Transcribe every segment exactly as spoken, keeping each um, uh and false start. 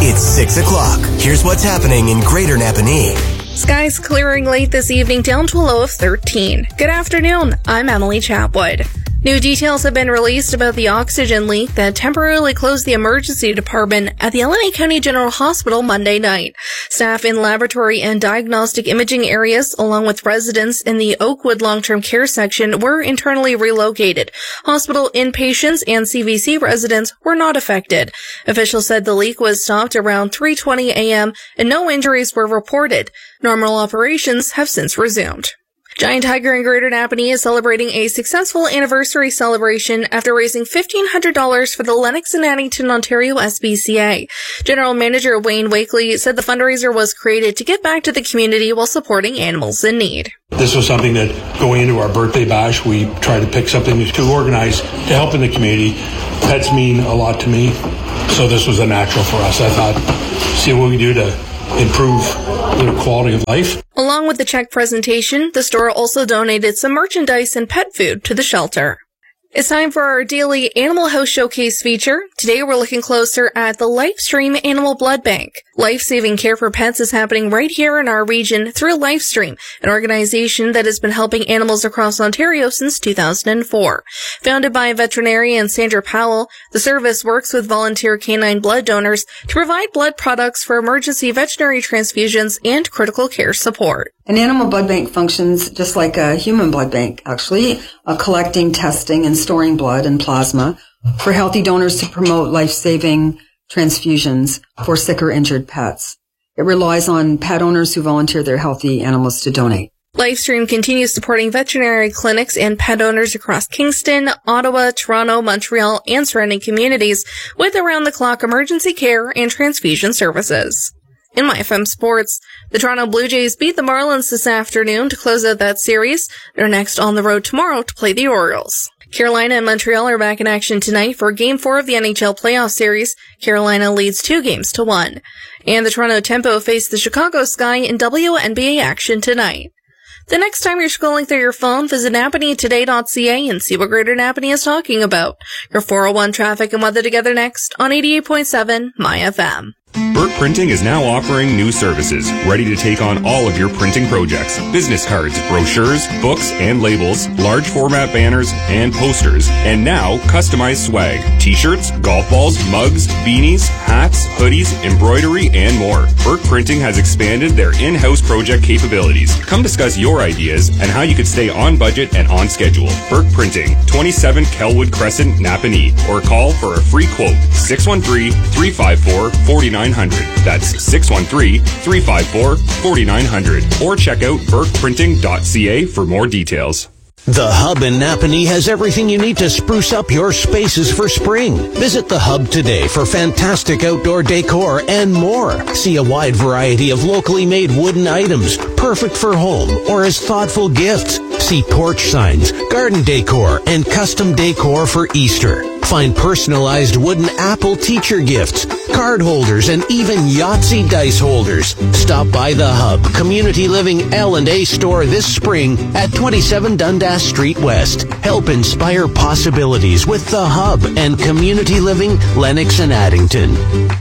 It's six o'clock. Here's what's happening in Greater Napanee. Skies clearing late this evening down to a low of thirteen. Good afternoon. I'm Emily Chapwood. New details have been released about the oxygen leak that temporarily closed the emergency department at the L N A County General Hospital Monday night. Staff in laboratory and diagnostic imaging areas, along with residents in the Oakwood long-term care section, were internally relocated. Hospital inpatients and C V C residents were not affected. Officials said the leak was stopped around three twenty a.m. and no injuries were reported. Normal operations have since resumed. Giant Tiger in Greater Napanee is celebrating a successful anniversary celebration after raising fifteen hundred dollars for the Lennox and Addington, Ontario S P C A. General Manager Wayne Wakely said the fundraiser was created to give back to the community while supporting animals in need. This was something that going into our birthday bash, we tried to pick something to organize to help in the community. Pets mean a lot to me, so this was a natural for us. I thought, see what we do to improve their quality of life. Along with the check presentation, the store also donated some merchandise and pet food to the shelter. It's time for our daily Animal House Showcase feature. Today we're looking closer at the Lifestream Animal Blood Bank. Life-saving care for pets is happening right here in our region through Lifestream, an organization that has been helping animals across Ontario since two thousand four. Founded by veterinarian Sandra Powell, the service works with volunteer canine blood donors to provide blood products for emergency veterinary transfusions and critical care support. An animal blood bank functions just like a human blood bank, actually, uh, collecting, testing, and storing blood and plasma for healthy donors to promote life-saving transfusions for sick or injured pets. It relies on pet owners who volunteer their healthy animals to donate. Lifestream continues supporting veterinary clinics and pet owners across Kingston, Ottawa, Toronto, Montreal, and surrounding communities with around-the-clock emergency care and transfusion services. In my F M Sports, the Toronto Blue Jays beat the Marlins this afternoon to close out that series. They're next on the road tomorrow to play the Orioles. Carolina and Montreal are back in action tonight for Game four of the N H L playoff series. Carolina leads two games to one. And the Toronto Tempo face the Chicago Sky in W N B A action tonight. The next time you're scrolling through your phone, visit Napanee Today dot C A and see what Greater Napanee is talking about. Your four oh one traffic and weather together next on eighty-eight point seven My F M. Burke Printing is now offering new services, ready to take on all of your printing projects. Business cards, brochures, books and labels, large format banners and posters, and now customized swag. T-shirts, golf balls, mugs, beanies, hats, hoodies, embroidery, and more. Burke Printing has expanded their in-house project capabilities. Come discuss your ideas and how you could stay on budget and on schedule. Burke Printing, twenty-seven Kelwood Crescent, Napanee, or call for a free quote, six one three, three five four, four nine zero zero. That's six one three, three five four, four nine zero zero. Or check out burke printing dot c a for more details. The Hub in Napanee has everything you need to spruce up your spaces for spring. Visit the Hub today for fantastic outdoor decor and more. See a wide variety of locally made wooden items, perfect for home or as thoughtful gifts. See porch signs, garden decor, and custom decor for Easter. Find personalized wooden apple teacher gifts, card holders, and even Yahtzee dice holders. Stop by the Hub Community Living L and A store this spring at twenty-seven Dundas Street West. Help inspire possibilities with the Hub and Community Living Lennox and Addington.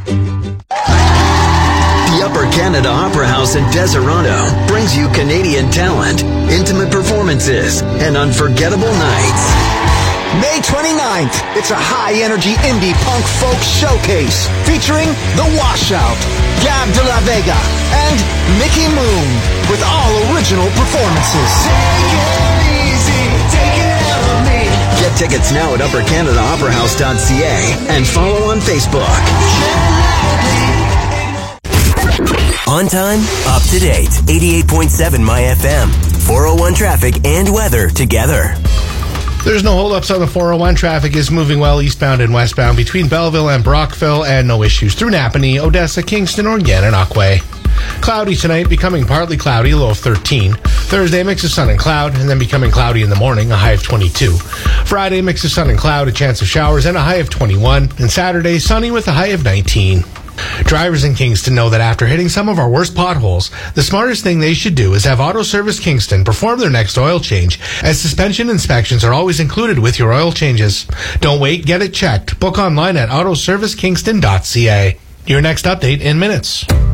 The Upper Canada Opera House in Deseronto brings you Canadian talent, intimate performances, and unforgettable nights. May twenty-ninth, it's a high-energy indie punk folk showcase featuring The Washout, Gab de la Vega, and Mickey Moon with all original performances. Take it easy, take it out on me. Get tickets now at upper canada opera house dot c a and follow on Facebook. On time, up to date. eighty-eight point seven My F M. four oh one traffic and weather together. There's no holdups on the four oh one. Traffic is moving well eastbound and westbound between Belleville and Brockville, and no issues through Napanee, Odessa, Kingston, or Gananoque. Cloudy tonight, becoming partly cloudy, low of thirteen. Thursday, mix of sun and cloud, and then becoming cloudy in the morning, a high of twenty-two. Friday, mix of sun and cloud, a chance of showers, and a high of twenty-one. And Saturday, sunny with a high of nineteen. Drivers in Kingston know that after hitting some of our worst potholes, the smartest thing they should do is have Auto Service Kingston perform their next oil change, as suspension inspections are always included with your oil changes. Don't wait, get it checked. Book online at auto service kingston dot c a. Your next update in minutes.